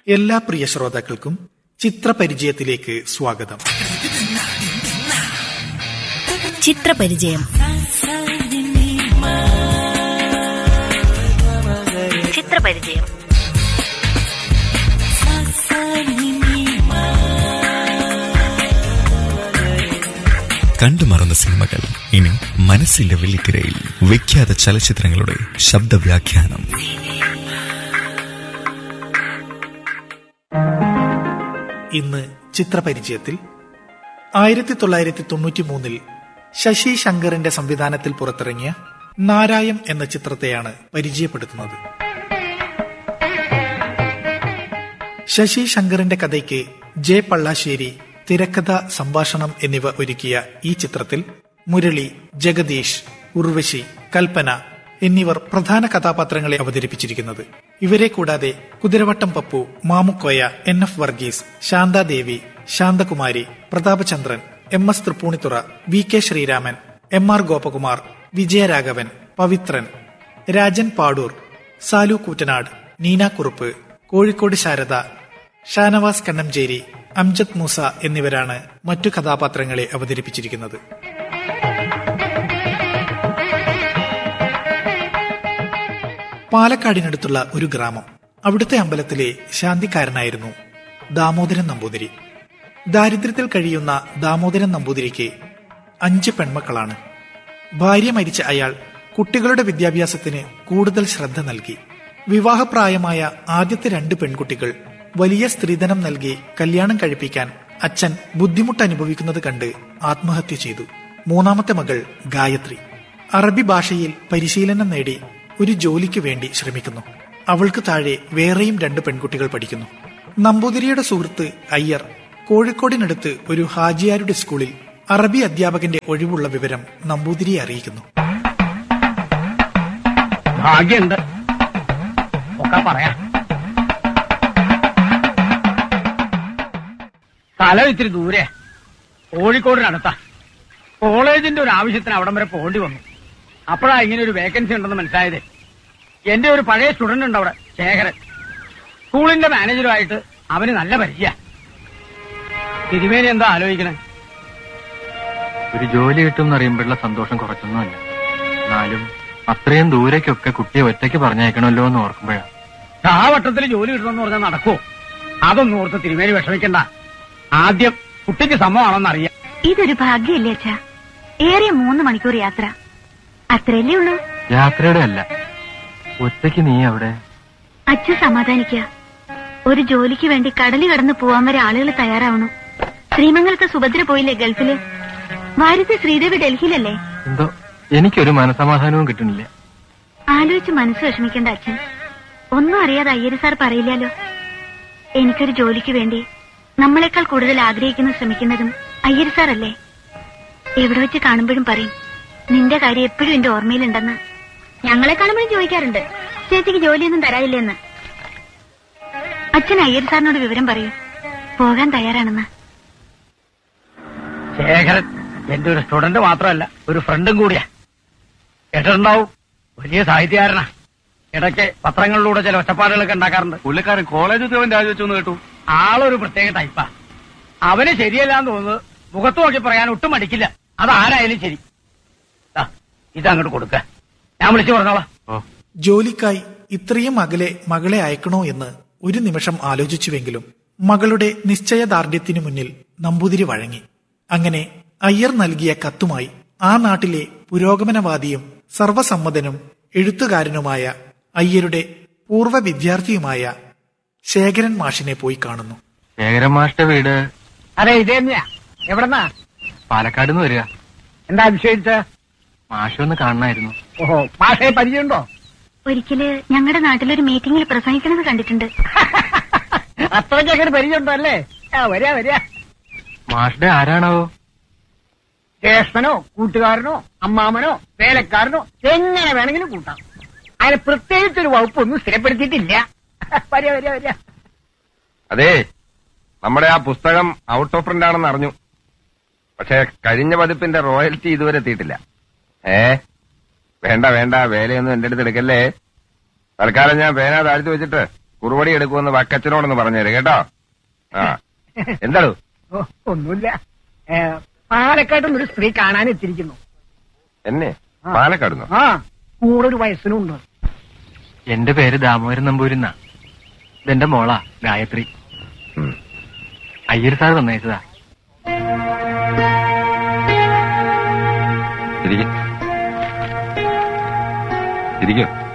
എല്ലാ പ്രിയ ശ്രോതാക്കൾക്കും ചിത്രപരിചയത്തിലേക്ക് സ്വാഗതം. ചിത്രപരിചയം. ചിത്രപരിചയം. കണ്ടുമറന്ന സിനിമകൾ ഇനി മനസ്സിന്റെ വെള്ളിത്തിരയിൽ. വിഖ്യാത ചലച്ചിത്രങ്ങളുടെ ശബ്ദവ്യാഖ്യാനം. ഇന്ന് ചിത്രപരിചയത്തിൽ 1993 ശശി ശങ്കറിന്റെ സംവിധാനത്തിൽ പുറത്തിറങ്ങിയ നാരായം എന്ന ചിത്രത്തെയാണ് പരിചയപ്പെടുത്തുന്നത്. ശശി ശങ്കറിന്റെ കഥയ്ക്ക് ജെ പള്ളാശ്ശേരി തിരക്കഥ, സംഭാഷണം എന്നിവ ഒരുക്കിയ ഈ ചിത്രത്തിൽ മുരളി, ജഗദീഷ്, ഉർവശി, കൽപ്പന എന്നിവർ പ്രധാന കഥാപാത്രങ്ങളെ അവതരിപ്പിച്ചിരിക്കുന്നത്. ഇവരെ കൂടാതെ Kuthiravattam Pappu, Mamukkoya, NF Varghese, Shanthadevi, Shanthakumari, Prathapachandran, MS Tripunithura, VK Sreeraman, MR Gopakumar, Vijayaraghavan, Pavithran, Rajan Padur, Salu Koottanad, Neena Kurup, Kozhikode Sharada, Shanavas കണ്ണംചേരി, Amjad Musa എന്നിവരാണ് മറ്റു കഥാപാത്രങ്ങളെ അവതരിപ്പിച്ചിരിക്കുന്നത്. പാലക്കാടിനടുത്തുള്ള ഒരു ഗ്രാമം. അവിടുത്തെ അമ്പലത്തിലെ ശാന്തിക്കാരനായിരുന്നു ദാമോദരൻ നമ്പൂതിരി. ദാരിദ്ര്യത്തിൽ കഴിയുന്ന ദാമോദരൻ നമ്പൂതിരിക്ക് 5 പെൺമക്കളാണ്. ഭാര്യ മരിച്ച അയാൾ കുട്ടികളുടെ വിദ്യാഭ്യാസത്തിന് കൂടുതൽ ശ്രദ്ധ നൽകി. വിവാഹപ്രായമായ ആദ്യത്തെ 2 പെൺകുട്ടികൾ വലിയ സ്ത്രീധനം നൽകി കല്യാണം കഴിപ്പിക്കാൻ അച്ഛൻ ബുദ്ധിമുട്ട് അനുഭവിക്കുന്നത് കണ്ട് ആത്മഹത്യ ചെയ്തു. 3ാമത്തെ മകൾ ഗായത്രി അറബി ഭാഷയിൽ പരിശീലനം നേടി ഒരു ജോലിക്ക് വേണ്ടി ശ്രമിക്കുന്നു. അവൾക്ക് താഴെ വേറെയും 2 പെൺകുട്ടികൾ പഠിക്കുന്നു. നമ്പൂതിരിയുടെ സുഹൃത്ത് അയ്യർ കോഴിക്കോടിനടുത്ത് ഒരു ഹാജിയാരുടെ സ്കൂളിൽ അറബി അധ്യാപകന്റെ ഒഴിവുള്ള വിവരം നമ്പൂതിരിയെ അറിയിക്കുന്നു. ഭാഗ്യണ്ട്, പറയാം. സ്ഥലം ഇത്തിരി ദൂരെ, കോഴിക്കോടിനടുത്താ. കോളേജിന്റെ ഒരു ആവശ്യത്തിന് അവിടം വരെ പോകേണ്ടി വന്നു. അപ്പോഴാ ഇങ്ങനെ ഒരു വേക്കൻസി ഉണ്ടെന്ന് മനസ്സിലായത്. എന്റെ ഒരു പഴയ സ്റ്റുഡന്റ് ഉണ്ട് അവിടെ, ശേഖരൻ. സ്കൂളിന്റെ മാനേജറുമായിട്ട് അവന് നല്ല പരിചയ. തിരുമേനി എന്താ ആലോചിക്കണേ? ഒരു ജോലി കിട്ടും എന്നറിയുമ്പോഴുള്ള സന്തോഷം കുറച്ചൊന്നുമല്ല. എന്നാലും അത്രയും ദൂരേക്കൊക്കെ കുട്ടിയെ ഒറ്റയ്ക്ക് പറഞ്ഞയക്കണമല്ലോ എന്ന് ഓർക്കുമ്പോഴാ. ആ വട്ടത്തിൽ ജോലി കിട്ടണമെന്ന് പറഞ്ഞാൽ നടക്കുമോ? അതൊന്നും ഓർത്ത് തിരുമേനി വിഷമിക്കണ്ട. ആദ്യം കുട്ടിക്ക് സമ്മതമാണെന്ന് അറിയാം. ഇതൊരു ഭാഗ്യല്ലേ അച്ഛാ? ഏറെ 3 മണിക്കൂർ യാത്ര, അത്രയല്ലേ ഉള്ളൂ. യാത്രയുടെ അല്ല, ഒറ്റയ്ക്ക് നീ അവിടെ. അച്ഛൻ സമാധാനിക്കുക. ഒരു ജോലിക്ക് വേണ്ടി കടല് കടന്ന് പോവാൻ വരെ ആളുകൾ തയ്യാറാവണു. ശ്രീമംഗലത്തെ സുഭദ്ര പോയില്ലേ ഗൾഫില്? ഭാര്യത്തെ ശ്രീദേവി ഡൽഹിയിലല്ലേ? എന്തോ എനിക്കൊരു മനസമാധാനവും കിട്ടുന്നില്ല. ആലോചിച്ച് മനസ്സ് വിഷമിക്കേണ്ട അച്ഛൻ. ഒന്നും അറിയാതെ അയ്യര് സാർ പറയില്ലല്ലോ. എനിക്കൊരു ജോലിക്ക് വേണ്ടി നമ്മളെക്കാൾ കൂടുതൽ ആഗ്രഹിക്കുന്ന ശ്രമിക്കുന്നതും അയ്യര് സാറല്ലേ? എവിടെ വെച്ച് കാണുമ്പോഴും പറയും, നിന്റെ കാര്യം എപ്പോഴും എന്റെ ഓർമ്മയിലുണ്ടെന്ന്. ഞങ്ങളെ കാണുമ്പോഴും ചോദിക്കാറുണ്ട്, ചേച്ചിക്ക് ജോലിയൊന്നും തരായില്ലെന്ന്. അച്ഛൻ അയ്യർ സാറിനോട് വിവരം പറയൂ, പോകാൻ തയ്യാറാണെന്ന്. ശേഖരൻ എന്റെ ഒരു സ്റ്റുഡന്റ് മാത്രമല്ല, ഒരു ഫ്രണ്ടും കൂടിയാ. കേട്ടിട്ടുണ്ടാവും, വലിയ സാഹിത്യകാരനാ. ഇടയ്ക്ക് പത്രങ്ങളിലൂടെ ചില ഒറ്റപ്പാടുകളൊക്കെ ഉണ്ടാക്കാറുണ്ട്. പുള്ളിക്കാരൻ കോളേജ് ഉദ്യോഗം രാജിവെച്ചു കേട്ടു. ആളൊരു പ്രത്യേക ടൈപ്പാ. അവന് ശരിയല്ലാന്ന് തോന്നുന്നത് മുഖത്ത് നോക്കി പറയാൻ ഒട്ടും മടിക്കില്ല. അതാരായാലും ശരി. ഇതങ്ങോട്ട് കൊടുക്ക, ഞാൻ വിളിച്ചു പറഞ്ഞോളാം. ജോലിക്കായി ഇത്രയും അകലെ മകളെ അയക്കണോ എന്ന് ഒരു നിമിഷം ആലോചിച്ചുവെങ്കിലും മകളുടെ നിശ്ചയദാർഢ്യത്തിനു മുന്നിൽ നമ്പൂതിരി വഴങ്ങി. അങ്ങനെ അയ്യർ നൽകിയ കത്തുമായി ആ നാട്ടിലെ പുരോഗമനവാദിയും സർവസമ്മതനും എഴുത്തുകാരനുമായ അയ്യരുടെ പൂർവ്വ വിദ്യാർത്ഥിയുമായ ശേഖരൻ മാഷിനെ പോയി കാണുന്നു. ശേഖരൻ മാഷിന്റെ വീട്? അതെ, ഇത് തന്നെയാ. എവിടെന്നാ? പാലക്കാട് നിന്ന് വരിക. എന്താ വിശേഷിച്ച? മാഷൊന്ന് കാണണമായിരുന്നു. ഓഹോ, മാഷയെ പരിചയമുണ്ടോ? ഒരിക്കല് ഞങ്ങളുടെ നാട്ടിലൊരു മീറ്റിംഗിൽ പ്രസംഗിക്കുന്നത് കണ്ടിട്ടുണ്ട്. അത്രയ്ക്കങ്ങനെ പരിചയമുണ്ടോ അല്ലേ? വരിക വരിക. മാഷിന്റെ ആരാണാവോ? ജ്യേഷ്ഠനോ കൂട്ടുകാരനോ അമ്മാമനോ വേലക്കാരനോ എങ്ങനെ വേണമെങ്കിലും കൂട്ടാം. അതിന് പ്രത്യേകിച്ചൊരു വകുപ്പൊന്നും സ്ഥിരപ്പെടുത്തിയിട്ടില്ല. വരിക വരിക വരിക. അതെ, നമ്മുടെ ആ പുസ്തകം ഔട്ട് ഓഫ് പ്രിന്റ് ആണെന്ന് അറിഞ്ഞു. പക്ഷെ കഴിഞ്ഞ പതിപ്പിന്റെ റോയൽറ്റി ഇതുവരെ എത്തിയിട്ടില്ല. വേണ്ട വേണ്ട, വേലയൊന്നും എന്റെ അടുത്ത് എടുക്കല്ലേ. തൽക്കാലം ഞാൻ പേന താഴ്ത്തി വെച്ചിട്ട് കുറുവടി എടുക്കുമെന്ന് വക്കച്ചനോടൊന്ന് പറഞ്ഞേര് കേട്ടോ. ആ എന്താണോ? ഒന്നുമില്ല. പാലക്കാട്ടും ഒരു സ്ത്രീ കാണാൻ എത്തിയിരിക്കുന്നു. എന്നെ പാലക്കാടുന്നോ? ആ, കൂടെ ഒരു വയസ്സിനുണ്ട്. എന്റെ പേര് ദാമോദരൻ നമ്പൂരിന്ന. ഇതെന്റെ മോളാ ഗായത്രി. അയ്യർ സാർ തന്നയച്ചതാ. ഇരിക്കും.